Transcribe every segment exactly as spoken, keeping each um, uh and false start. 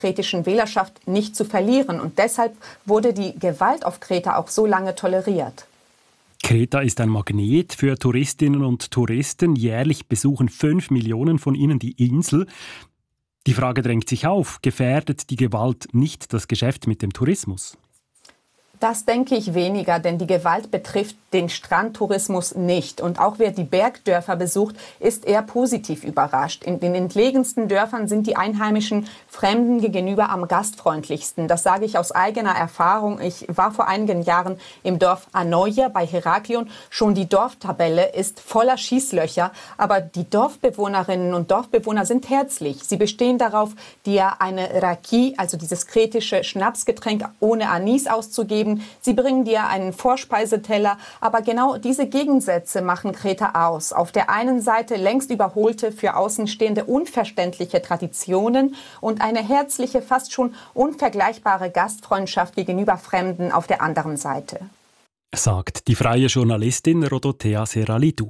kretischen Wählerschaft nicht zu verlieren. Und deshalb wurde die Gewalt auf Kreta auch so lange toleriert. Kreta ist ein Magnet für Touristinnen und Touristen. Jährlich besuchen fünf Millionen von ihnen die Insel. Die Frage drängt sich auf, gefährdet die Gewalt nicht das Geschäft mit dem Tourismus? Das denke ich weniger, denn die Gewalt betrifft den Strandtourismus nicht. Und auch wer die Bergdörfer besucht, ist eher positiv überrascht. In den entlegensten Dörfern sind die einheimischen Fremden gegenüber am gastfreundlichsten. Das sage ich aus eigener Erfahrung. Ich war vor einigen Jahren im Dorf Anoia bei Heraklion. Schon die Dorftabelle ist voller Schießlöcher. Aber die Dorfbewohnerinnen und Dorfbewohner sind herzlich. Sie bestehen darauf, dir eine Raki, also dieses kretische Schnapsgetränk ohne Anis auszugeben. Sie bringen dir einen Vorspeiseteller, aber genau diese Gegensätze machen Kreta aus. Auf der einen Seite längst überholte, für Außenstehende unverständliche Traditionen und eine herzliche, fast schon unvergleichbare Gastfreundschaft gegenüber Fremden auf der anderen Seite. Sagt die freie Journalistin Rodothea Serralidou.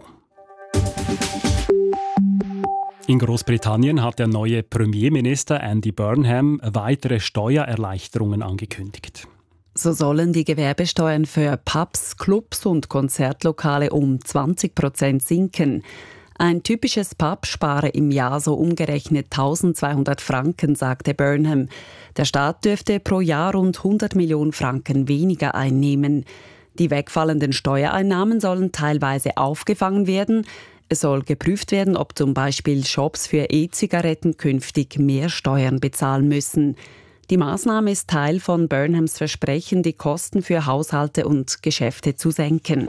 In Großbritannien hat der neue Premierminister Andy Burnham weitere Steuererleichterungen angekündigt. So sollen die Gewerbesteuern für Pubs, Clubs und Konzertlokale um zwanzig Prozent sinken. Ein typisches Pub spare im Jahr so umgerechnet eintausendzweihundert Franken, sagte Burnham. Der Staat dürfte pro Jahr rund hundert Millionen Franken weniger einnehmen. Die wegfallenden Steuereinnahmen sollen teilweise aufgefangen werden. Es soll geprüft werden, ob zum Beispiel Shops für E-Zigaretten künftig mehr Steuern bezahlen müssen. Die Maßnahme ist Teil von Burnhams Versprechen, die Kosten für Haushalte und Geschäfte zu senken.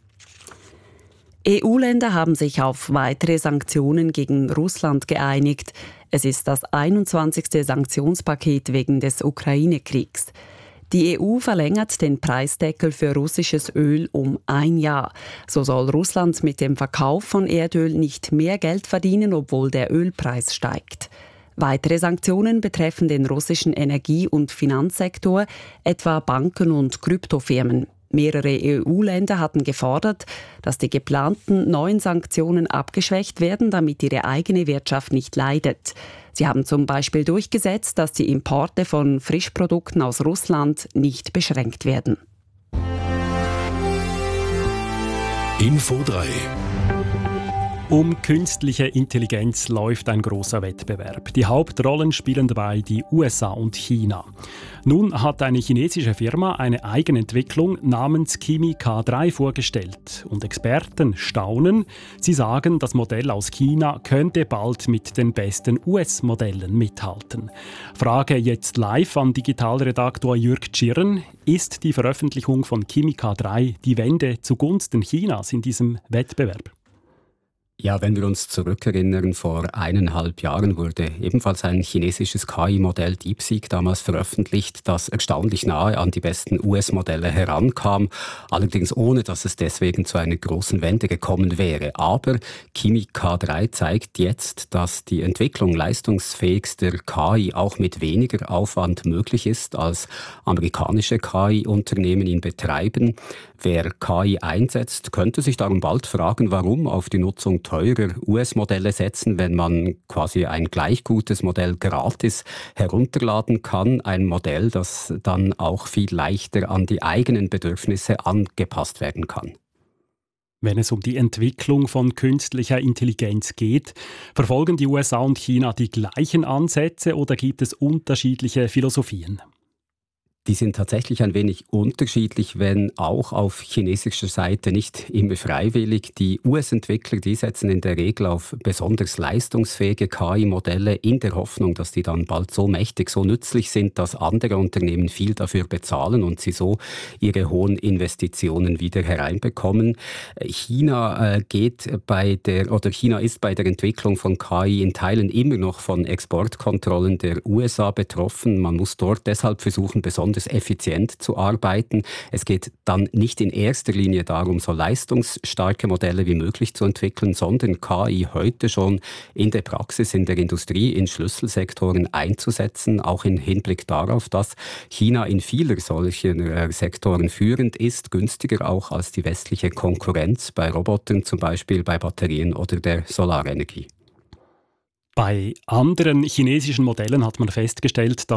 E U-Länder haben sich auf weitere Sanktionen gegen Russland geeinigt. Es ist das einundzwanzigste Sanktionspaket wegen des Ukraine-Kriegs. Die E U verlängert den Preisdeckel für russisches Öl um ein Jahr. So soll Russland mit dem Verkauf von Erdöl nicht mehr Geld verdienen, obwohl der Ölpreis steigt. Weitere Sanktionen betreffen den russischen Energie- und Finanzsektor, etwa Banken und Kryptofirmen. Mehrere E U-Länder hatten gefordert, dass die geplanten neuen Sanktionen abgeschwächt werden, damit ihre eigene Wirtschaft nicht leidet. Sie haben zum Beispiel durchgesetzt, dass die Importe von Frischprodukten aus Russland nicht beschränkt werden. Info drei. Um künstliche Intelligenz läuft ein großer Wettbewerb. Die Hauptrollen spielen dabei die U S A und China. Nun hat eine chinesische Firma eine Eigenentwicklung namens Kimi K drei vorgestellt. Und Experten staunen. Sie sagen, das Modell aus China könnte bald mit den besten U S-Modellen mithalten. Frage jetzt live an Digitalredaktor Jürg Tschirren. Ist die Veröffentlichung von Kimi K drei die Wende zugunsten Chinas in diesem Wettbewerb? Ja, wenn wir uns zurückerinnern, vor eineinhalb Jahren wurde ebenfalls ein chinesisches K I-Modell DeepSeek damals veröffentlicht, das erstaunlich nahe an die besten U S-Modelle herankam, allerdings ohne, dass es deswegen zu einer großen Wende gekommen wäre. Aber Kimi K drei zeigt jetzt, dass die Entwicklung leistungsfähigster K I auch mit weniger Aufwand möglich ist, als amerikanische K I-Unternehmen ihn betreiben. Wer K I einsetzt, könnte sich darum bald fragen, warum auf die Nutzung teurer U S-Modelle setzen, wenn man quasi ein gleich gutes Modell gratis herunterladen kann. Ein Modell, das dann auch viel leichter an die eigenen Bedürfnisse angepasst werden kann. Wenn es um die Entwicklung von künstlicher Intelligenz geht, verfolgen die U S A und China die gleichen Ansätze oder gibt es unterschiedliche Philosophien? Die sind tatsächlich ein wenig unterschiedlich, wenn auch auf chinesischer Seite nicht immer freiwillig. Die U S-Entwickler, die setzen in der Regel auf besonders leistungsfähige K I-Modelle in der Hoffnung, dass die dann bald so mächtig, so nützlich sind, dass andere Unternehmen viel dafür bezahlen und sie so ihre hohen Investitionen wieder hereinbekommen. China äh, geht bei der, oder China ist bei der Entwicklung von K I in Teilen immer noch von Exportkontrollen der U S A betroffen. Man muss dort deshalb versuchen, besonders effizient zu arbeiten. Es geht dann nicht in erster Linie darum, so leistungsstarke Modelle wie möglich zu entwickeln, sondern K I heute schon in der Praxis, in der Industrie, in Schlüsselsektoren einzusetzen, auch im Hinblick darauf, dass China in vieler solcher Sektoren führend ist, günstiger auch als die westliche Konkurrenz bei Robotern, zum Beispiel bei Batterien oder der Solarenergie. Bei anderen chinesischen Modellen hat man festgestellt, dass